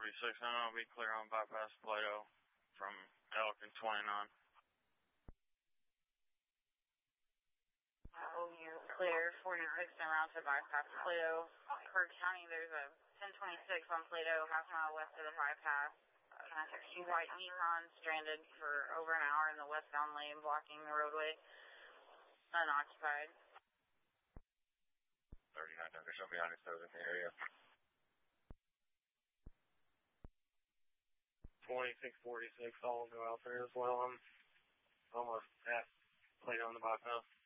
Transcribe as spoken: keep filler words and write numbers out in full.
forty-six, and I'll be clear on bypass Plato from Elk and twenty-nine. Oh, you clear forty-six en route to bypass Plato. Per county, there's a ten twenty-six on Plato, half a mile west of the bypass. Uh, two white Nissan stranded for over an hour in the westbound lane, blocking the roadway. Unoccupied. thirty-nine, Dunker, show me on his toes in the area. twenty-six forty-six, I'll go out there as well. I'm almost at Plato on the bypass.